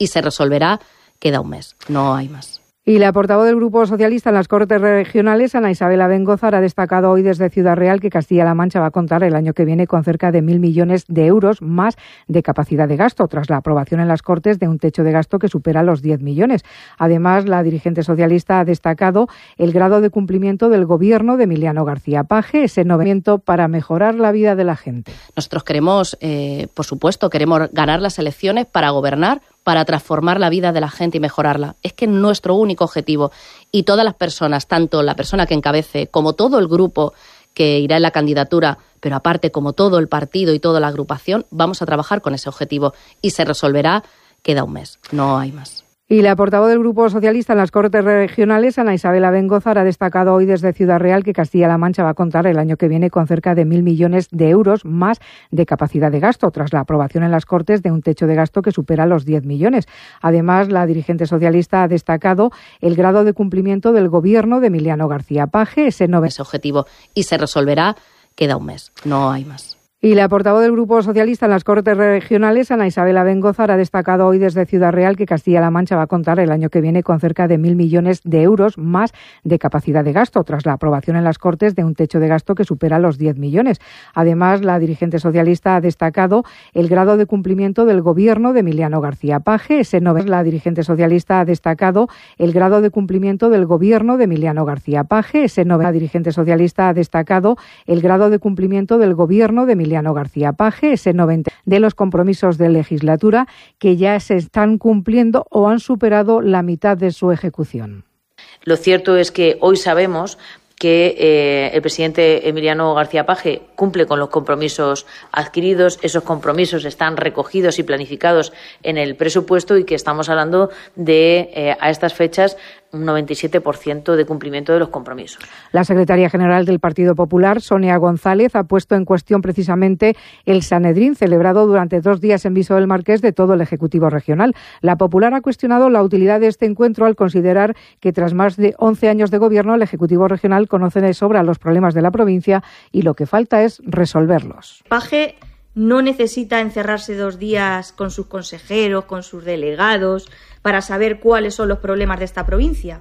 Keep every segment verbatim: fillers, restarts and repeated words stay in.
y se resolverá, queda un mes, no hay más. Y la portavoz del Grupo Socialista en las Cortes Regionales, Ana Isabel Abengózar, ha destacado hoy desde Ciudad Real que Castilla-La Mancha va a contar el año que viene con cerca de mil millones de euros más de capacidad de gasto, tras la aprobación en las Cortes de un techo de gasto que supera los diez millones. Además, la dirigente socialista ha destacado el grado de cumplimiento del Gobierno de Emiliano García Paje, ese movimiento para mejorar la vida de la gente. Nosotros queremos, eh, por supuesto, queremos ganar las elecciones para gobernar, para transformar la vida de la gente y mejorarla. Es que es nuestro único objetivo. Y todas las personas, tanto la persona que encabece como todo el grupo que irá en la candidatura, pero aparte como todo el partido y toda la agrupación, vamos a trabajar con ese objetivo. Y se resolverá, queda un mes, no hay más. Y la portavoz del Grupo Socialista en las Cortes Regionales, Ana Isabel Abengózar, ha destacado hoy desde Ciudad Real que Castilla-La Mancha va a contar el año que viene con cerca de mil millones de euros más de capacidad de gasto, tras la aprobación en las Cortes de un techo de gasto que supera los diez millones. Además, la dirigente socialista ha destacado el grado de cumplimiento del Gobierno de Emiliano García Paje, ese, nove... ese objetivo, y se resolverá, queda un mes, no hay más. Y la portavoz del Grupo Socialista en las Cortes Regionales, Ana Isabel Abengózar, ha destacado hoy desde Ciudad Real que Castilla-La Mancha va a contar el año que viene con cerca de mil millones de euros más de capacidad de gasto, tras la aprobación en las Cortes de un techo de gasto que supera los diez millones. Además, la dirigente socialista ha destacado el grado de cumplimiento del Gobierno de Emiliano García Paje, ese nove... La dirigente socialista ha destacado el grado de cumplimiento del Gobierno de Emiliano García Paje, ese nove... La dirigente socialista ha destacado el grado de cumplimiento del Gobierno de Emiliano García Paje, ese noventa de los compromisos de legislatura que ya se están cumpliendo o han superado la mitad de su ejecución. Lo cierto es que hoy sabemos que eh, el presidente Emiliano García Paje cumple con los compromisos adquiridos, esos compromisos están recogidos y planificados en el presupuesto y que estamos hablando de, eh, a estas fechas, un noventa y siete por ciento de cumplimiento de los compromisos. La secretaria general del Partido Popular, Sonia González, ha puesto en cuestión precisamente el Sanedrín, celebrado durante dos días en Viso del Marqués de todo el Ejecutivo Regional. La Popular ha cuestionado la utilidad de este encuentro al considerar que tras más de once años de gobierno el Ejecutivo Regional conoce de sobra los problemas de la provincia y lo que falta es resolverlos. Paje no necesita encerrarse dos días con sus consejeros, con sus delegados, para saber cuáles son los problemas de esta provincia,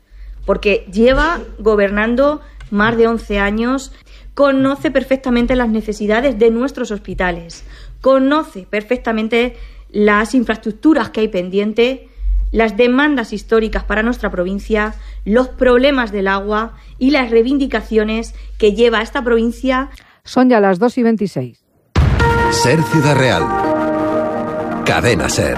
porque lleva gobernando más de once años, conoce perfectamente las necesidades de nuestros hospitales, conoce perfectamente las infraestructuras que hay pendientes, las demandas históricas para nuestra provincia, los problemas del agua y las reivindicaciones que lleva esta provincia. Son ya las dos y veintiséis. Ser Ciudad Real. Cadena Ser.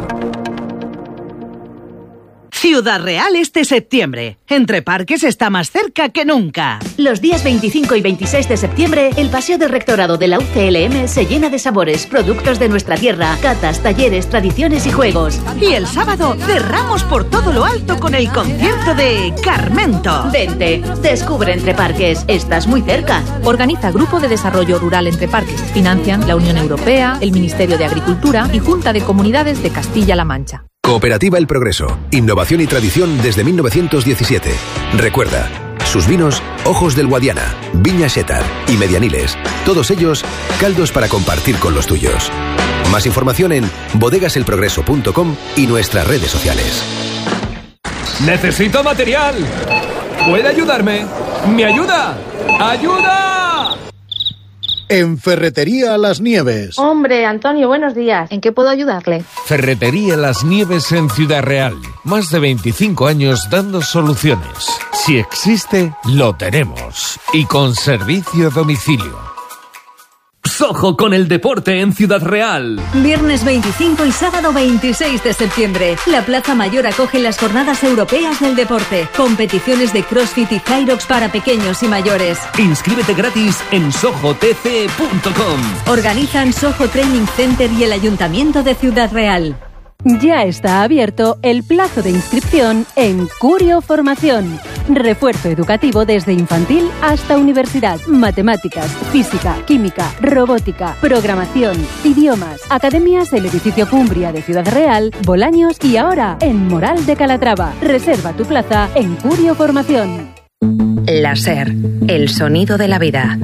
Ciudad Real este septiembre. Entre Parques está más cerca que nunca. Los días veinticinco y veintiséis de septiembre, el Paseo del Rectorado de la U C L M se llena de sabores, productos de nuestra tierra, catas, talleres, tradiciones y juegos. Y el sábado cerramos por todo lo alto con el concierto de Carmento. Vente, descubre Entre Parques, estás muy cerca. Organiza Grupo de Desarrollo Rural Entre Parques. Financian la Unión Europea, el Ministerio de Agricultura y Junta de Comunidades de Castilla-La Mancha. Cooperativa El Progreso. Innovación y tradición desde mil novecientos diecisiete. Recuerda, sus vinos, Ojos del Guadiana, Viña Xétar y Medianiles. Todos ellos, caldos para compartir con los tuyos. Más información en bodegas el progreso punto com y nuestras redes sociales. ¡Necesito material! ¿Puede ayudarme? ¿Me ayuda? ¡Ayuda! En Ferretería Las Nieves. Hombre, Antonio, buenos días. ¿En qué puedo ayudarle? Ferretería Las Nieves en Ciudad Real. Más de veinticinco años dando soluciones. Si existe, lo tenemos. Y con servicio a domicilio. Sojo con el deporte en Ciudad Real. Viernes veinticinco y sábado veintiséis de septiembre. La Plaza Mayor acoge las Jornadas Europeas del Deporte. Competiciones de CrossFit y Hyrox para pequeños y mayores. Inscríbete gratis en sojo t c punto com. Organizan Soho Training Center y el Ayuntamiento de Ciudad Real. Ya está abierto el plazo de inscripción en Curio Formación. Refuerzo educativo desde infantil hasta universidad. Matemáticas, física, química, robótica, programación, idiomas. Academias del edificio Cumbria de Ciudad Real, Bolaños y ahora en Moral de Calatrava. Reserva tu plaza en Curio Formación. La Ser, el sonido de la vida.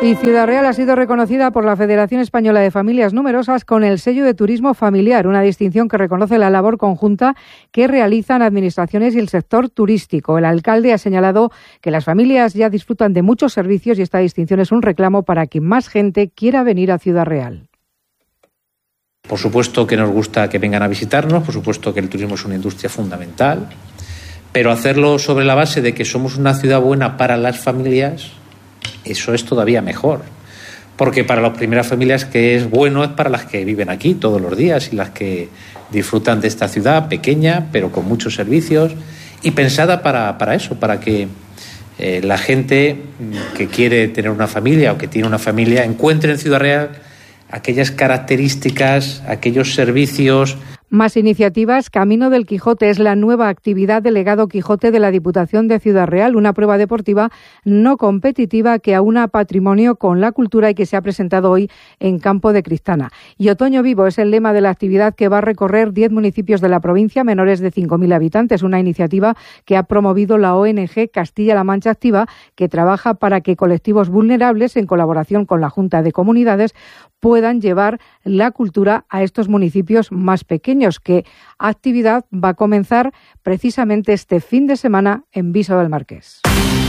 Y Ciudad Real ha sido reconocida por la Federación Española de Familias Numerosas con el sello de turismo familiar, una distinción que reconoce la labor conjunta que realizan administraciones y el sector turístico. El alcalde ha señalado que las familias ya disfrutan de muchos servicios y esta distinción es un reclamo para que más gente quiera venir a Ciudad Real. Por supuesto que nos gusta que vengan a visitarnos, por supuesto que el turismo es una industria fundamental, pero hacerlo sobre la base de que somos una ciudad buena para las familias, eso es todavía mejor, porque para las primeras familias que es bueno es para las que viven aquí todos los días y las que disfrutan de esta ciudad pequeña pero con muchos servicios y pensada para, para eso, para que eh, la gente que quiere tener una familia o que tiene una familia encuentre en Ciudad Real aquellas características, aquellos servicios. Más iniciativas. Camino del Quijote es la nueva actividad del Legado Quijote de la Diputación de Ciudad Real, una prueba deportiva no competitiva que aúna patrimonio con la cultura y que se ha presentado hoy en Campo de Cristana. Y Otoño Vivo es el lema de la actividad que va a recorrer diez municipios de la provincia menores de cinco mil habitantes, una iniciativa que ha promovido la O N G Castilla-La Mancha Activa, que trabaja para que colectivos vulnerables, en colaboración con la Junta de Comunidades, puedan llevar la cultura a estos municipios más pequeños, que actividad va a comenzar precisamente este fin de semana en Viso del Marqués.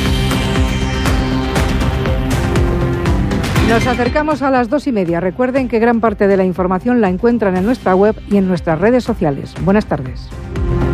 Nos acercamos a las dos y media. Recuerden que gran parte de la información la encuentran en nuestra web y en nuestras redes sociales. Buenas tardes.